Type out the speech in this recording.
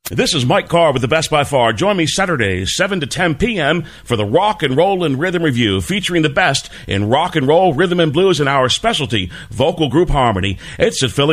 This is Mike Carr with the Best by Far. Join me Saturdays, 7 to 10 p.m. for the Rock and Roll and Rhythm Review, featuring the best in rock and roll, rhythm and blues, and our specialty, vocal group harmony. It's at Philly